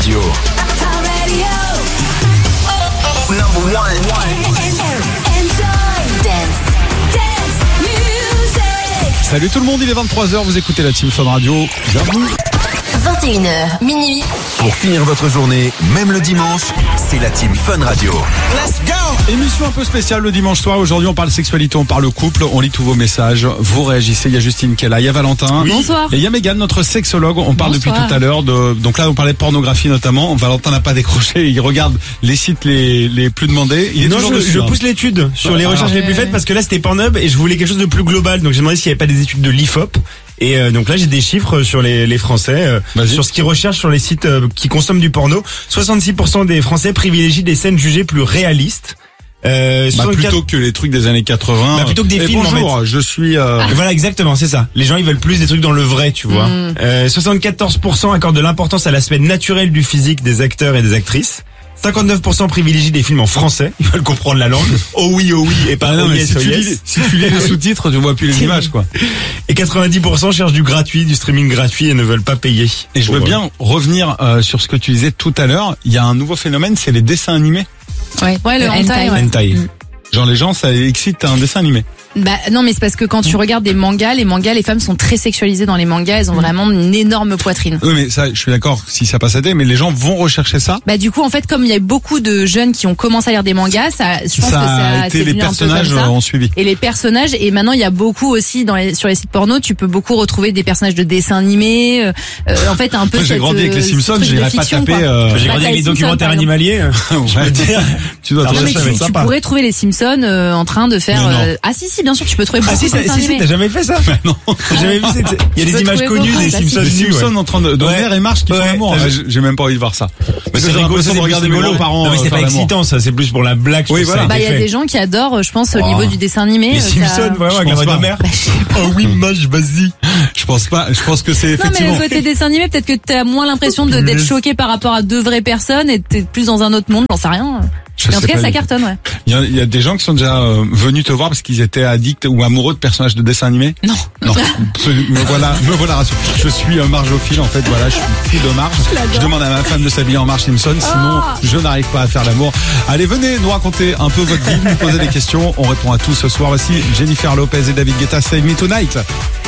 Radio. Number one. Salut tout le monde, il est 23h, vous écoutez la Team Fun Radio. Bienvenue. 21h, minuit. Pour finir votre journée, même le dimanche, c'est la Team Fun Radio. Let's go! Émission un peu spéciale le dimanche soir. Aujourd'hui, on parle sexualité, on parle couple, on lit tous vos messages. Vous réagissez. Il y a Justine qui est là, il y a Valentin. Oui. Bonsoir. Et il y a Mégane, notre sexologue. On parle depuis tout à l'heure donc là, on parlait de pornographie notamment. Valentin n'a pas décroché. Il regarde les sites les plus demandés. Il est non, toujours dessus, je pousse l'étude sur les recherches les plus faites parce que là, c'était Pornhub et je voulais quelque chose de plus global. Donc, j'ai demandé s'il n'y avait pas des études de l'IFOP. Et donc là j'ai des chiffres sur les Français sur ce qu'ils recherchent sur les sites qui consomment du porno. 66% des Français privilégient des scènes jugées plus réalistes. Plutôt que les trucs des années 80. Plutôt que des films. Bonjour, en fait. Je suis. Voilà, exactement, c'est ça. Les gens ils veulent plus des trucs dans le vrai, tu vois. 74% accordent de l'importance à l'aspect naturel du physique des acteurs et des actrices. 59% privilégient des films en français. Ils veulent comprendre la langue. Oh oui, et pas oh yes, si tu lis les sous-titres, tu vois plus les images, quoi. Et 90% cherchent du gratuit, du streaming gratuit et ne veulent pas payer. Et je veux bien revenir sur ce que tu disais tout à l'heure. Il y a un nouveau phénomène, c'est les dessins animés. Ouais, le hentai. Hentai. Genre les gens, ça excite un dessin animé. Bah non, mais c'est parce que quand tu regardes des mangas, les femmes sont très sexualisées dans les mangas, elles ont vraiment une énorme poitrine. Oui, mais ça, je suis d'accord si ça passe à mais les gens vont rechercher ça. Bah du coup, en fait, comme il y a beaucoup de jeunes qui ont commencé à lire des mangas, je pense que a été les personnages ont suivi. Et les personnages, et maintenant il y a beaucoup aussi sur les sites porno, tu peux beaucoup retrouver des personnages de dessins animés. En fait, un peu. Moi, j'ai grandi avec les Simpsons, j'irais pas taper. J'ai grandi avec les documentaires animaliers. Ouais, tu dois tu pourrais trouver les Simpsons en train de faire. Ah si, bien sûr, tu peux trouver beaucoup de dessins animés. T'as jamais fait ça? Non. T'as jamais vu il y a des images connues des Simpsons nus. Les Simpsons en train de Homer et Marge qui font l'amour. J'ai même pas envie de voir ça. Mais c'est rigolo, ça, regarder mes grands-parents. Non, mais c'est pas excitant, ça, c'est plus pour la blague. Oui, voilà. Bah, il y a des gens qui adorent, je pense, au niveau du dessin animé. Les Simpsons, vraiment, avec la voix de mère. Oh oui, Marge, vas-y. Je pense pas, je pense que c'est effectivement. Non, mais le côté dessin animé, peut-être que t'as moins l'impression d'être choqué par rapport à deux vraies personnes et t'es plus dans un autre monde, j'en sais rien. En tout cas, ça cartonne, ouais. Il y a des gens qui sont déjà venus te voir parce qu'ils étaient addicts ou amoureux de personnages de dessins animés. Non. Me voilà rassuré. Je suis margeophile, en fait, voilà, je suis fou de Marge. Je demande à ma femme de s'habiller en Marge Simpson, sinon je n'arrive pas à faire l'amour. Allez, venez nous raconter un peu votre vie, nous poser des questions. On répond à tout ce soir. Voici Jennifer Lopez et David Guetta, Save Me Tonight.